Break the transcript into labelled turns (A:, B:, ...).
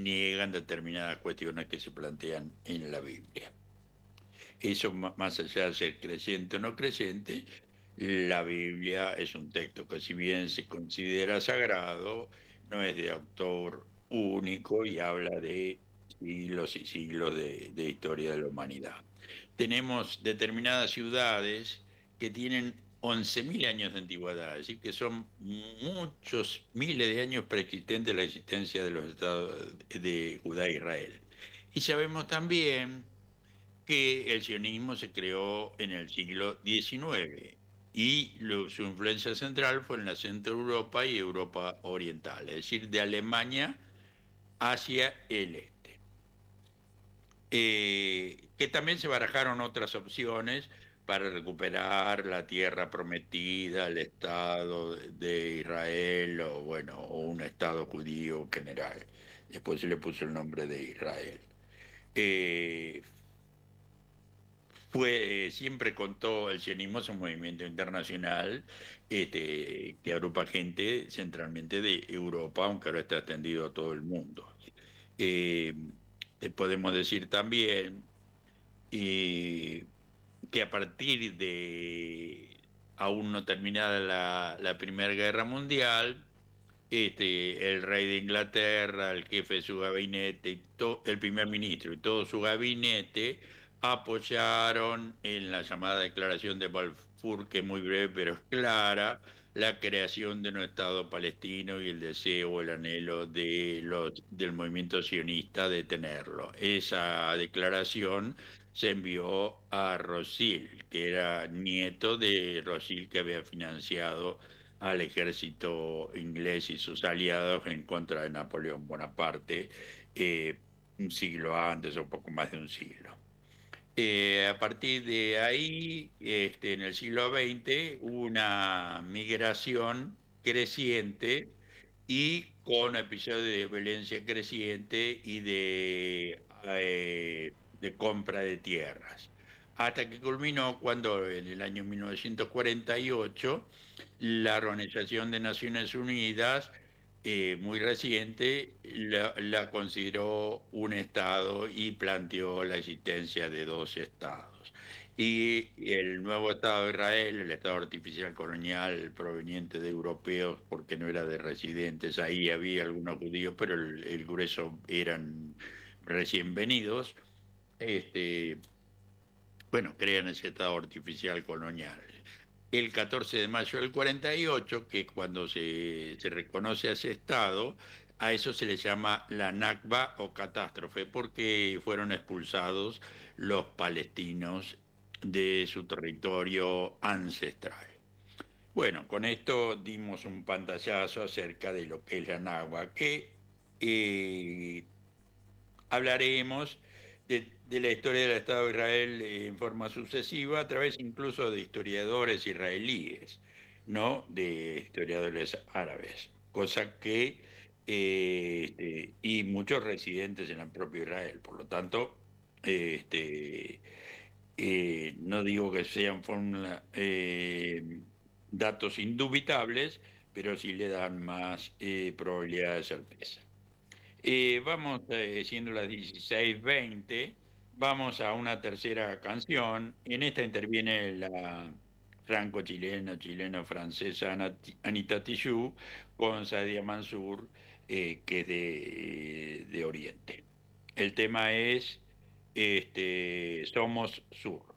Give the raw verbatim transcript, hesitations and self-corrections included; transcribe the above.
A: niegan determinadas cuestiones que se plantean en la Biblia. Eso, ma- más allá de ser creyente o no creyente, la Biblia es un texto que, si bien se considera sagrado, no es de autor único y habla de siglos y siglos de, de historia de la humanidad. Tenemos determinadas ciudades que tienen once mil años de antigüedad, es decir, que son muchos miles de años preexistentes la existencia de los estados de Judá e Israel. Y sabemos también que el sionismo se creó en el siglo diecinueve y lo- su influencia central fue en la Centro Europa y Europa Oriental, es decir, de Alemania hacia el este. Eh, que también se barajaron otras opciones para recuperar la tierra prometida, el Estado de Israel o, bueno, o un Estado judío general. Después se le puso el nombre de Israel. Eh, Fue, eh, siempre contó, el sionismo es un movimiento internacional este, que agrupa gente centralmente de Europa, aunque ahora está extendido a todo el mundo. Eh, te podemos decir también eh, que a partir de aún no terminada la, la Primera Guerra Mundial, este, el rey de Inglaterra, el jefe de su gabinete, y to- el primer ministro y todo su gabinete apoyaron en la llamada Declaración de Balfour, que es muy breve pero es clara, la creación de un Estado palestino y el deseo, el anhelo de los, del movimiento sionista de tenerlo. Esa declaración se envió a Rothschild, que era nieto de Rothschild, que había financiado al ejército inglés y sus aliados en contra de Napoleón Bonaparte, eh, un siglo antes o poco más de un siglo. Eh, a partir de ahí, este, en el siglo veinte, hubo una migración creciente y con episodios de violencia creciente y de, eh, de compra de tierras. Hasta que culminó cuando en el año mil novecientos cuarenta y ocho la Organización de Naciones Unidas, eh, muy reciente, la, la consideró un Estado y planteó la existencia de dos Estados. Y el nuevo Estado de Israel, el Estado artificial colonial proveniente de europeos, porque no era de residentes, ahí había algunos judíos, pero el, el grueso eran recién venidos, este, bueno, crean ese Estado artificial colonial. El catorce de mayo del cuarenta y ocho, que es cuando se, se reconoce a ese Estado, a eso se le llama la Nakba o catástrofe, porque fueron expulsados los palestinos de su territorio ancestral. Bueno, con esto dimos un pantallazo acerca de lo que es la Nakba, que eh, hablaremos de, de la historia del Estado de Israel eh, en forma sucesiva, a través incluso de historiadores israelíes, no de historiadores árabes, cosa que, eh, este, y muchos residentes en el propio Israel. Por lo tanto, eh, este, eh, no digo que sean fórmula, eh, datos indubitables, pero sí le dan más eh, probabilidad de certeza. Eh, vamos, eh, siendo las dieciséis veinte, vamos a una tercera canción. En esta interviene la franco-chilena, chileno-francesa Anati- Anita Tijoux con Sadia Mansour, eh, que es de, de Oriente. El tema es este, Somos Sur.